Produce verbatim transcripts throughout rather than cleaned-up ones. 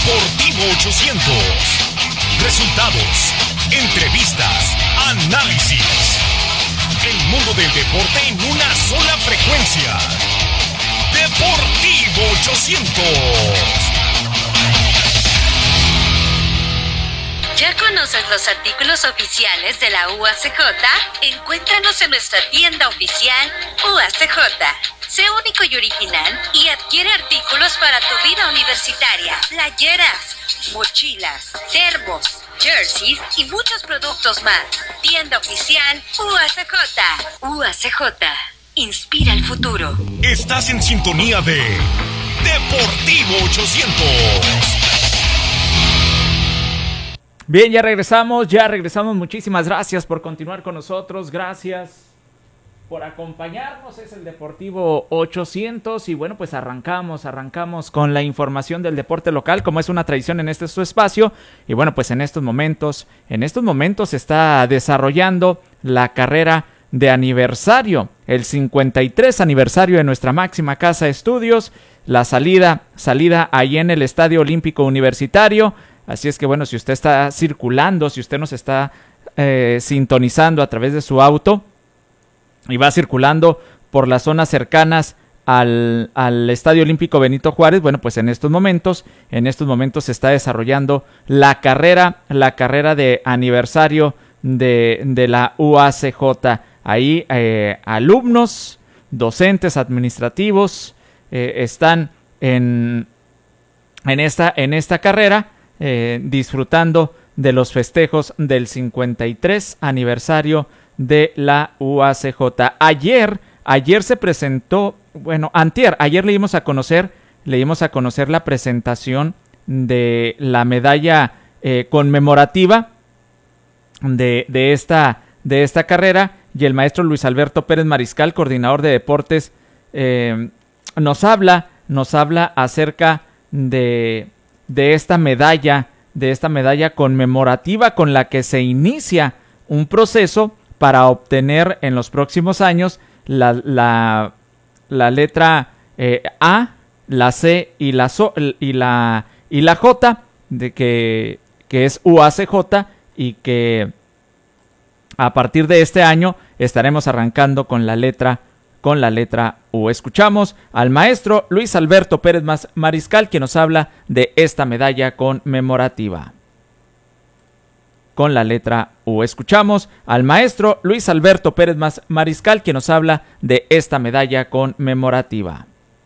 Deportivo ochocientos. Resultados, entrevistas, análisis. El mundo del deporte en una sola frecuencia. Deportivo ochocientos. ¿Ya conoces los artículos oficiales de la U A C J? Encuéntranos en nuestra tienda oficial U A C J. Sé único y original y adquiere artículos para tu vida universitaria. Playeras, mochilas, termos, jerseys y muchos productos más. Tienda oficial U A C J. U A C J. Inspira el futuro. Estás en sintonía de Deportivo ochocientos. Bien, ya regresamos, ya regresamos. Muchísimas gracias por continuar con nosotros. Gracias por acompañarnos. Es el Deportivo ochocientos y bueno, pues arrancamos, arrancamos con la información del deporte local, como es una tradición en este su espacio. Y bueno, pues en estos momentos, en estos momentos se está desarrollando la carrera de aniversario, el cincuenta y tres aniversario de nuestra máxima casa de estudios. La salida, salida ahí en el Estadio Olímpico Universitario. Así es que bueno, si usted está circulando, si usted nos está eh, sintonizando a través de su auto y va circulando por las zonas cercanas al, al Estadio Olímpico Benito Juárez, bueno, pues en estos momentos, en estos momentos se está desarrollando la carrera, la carrera de aniversario de, de la U A C J. Ahí eh, alumnos, docentes, administrativos eh, están en, en, esta, en esta carrera. Eh, disfrutando de los festejos del cincuenta y tres aniversario de la U A C J. Ayer, ayer se presentó, bueno, antier, ayer le dimos a conocer, le dimos a conocer la presentación de la medalla eh, conmemorativa de, de, esta, de esta carrera, y el maestro Luis Alberto Pérez Mariscal, coordinador de deportes, eh, nos habla, nos habla acerca de de esta medalla, de esta medalla conmemorativa con la que se inicia un proceso para obtener en los próximos años la, la, la letra eh, A, la C y la, so, y la, y la J, de que, que es U A C J, y que a partir de este año estaremos arrancando con la letra con la letra U. Escuchamos al maestro Luis Alberto Pérez Mariscal, quien nos habla de esta medalla conmemorativa con la letra U. Escuchamos al maestro Luis Alberto Pérez Mariscal, quien nos habla de esta medalla conmemorativa.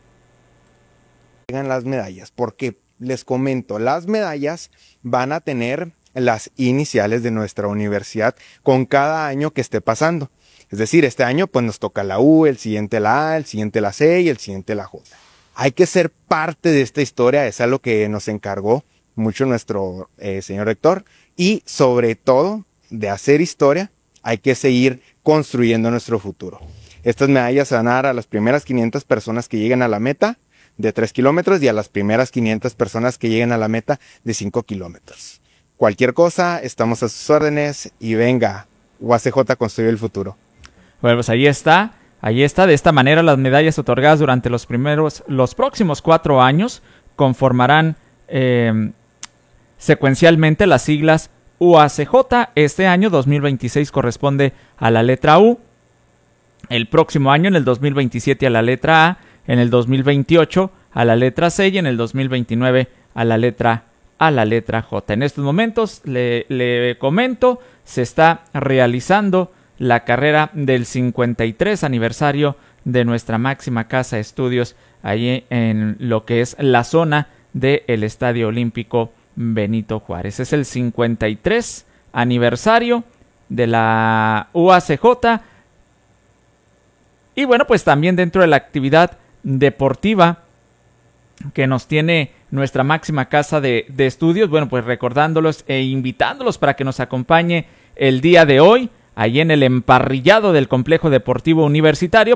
Llegan las medallas, porque les comento, las medallas van a tener las iniciales de nuestra universidad con cada año que esté pasando. Es decir, este año pues nos toca la U, el siguiente la A, el siguiente la C y el siguiente la J. Hay que ser parte de esta historia, es algo que nos encargó mucho nuestro eh, señor rector, y sobre todo de hacer historia hay que seguir construyendo nuestro futuro. Estas medallas se van a dar a las primeras quinientas personas que lleguen a la meta de tres kilómetros y a las primeras quinientas personas que lleguen a la meta de cinco kilómetros. Cualquier cosa, estamos a sus órdenes y venga, U A C J construye el futuro. Bueno, pues ahí está, ahí está. De esta manera, las medallas otorgadas durante los primeros, los próximos cuatro años conformarán eh, secuencialmente las siglas U A C J. Este año, dos mil veintiséis, corresponde a la letra U. El próximo año, en el dos mil veintisiete, a la letra A. En el dos mil veintiocho, a la letra C. Y en el dos mil veintinueve, a la letra a la letra J. En estos momentos, le, le comento, se está realizando la carrera del cincuenta y tres aniversario de nuestra máxima casa de estudios, ahí en lo que es la zona del Estadio Olímpico Benito Juárez. Es el cincuenta y tres aniversario de la U A C J. Y bueno, pues también dentro de la actividad deportiva que nos tiene nuestra máxima casa de, de estudios, bueno, pues recordándolos e invitándolos para que nos acompañe el día de hoy, allí en el emparrillado del Complejo Deportivo Universitario,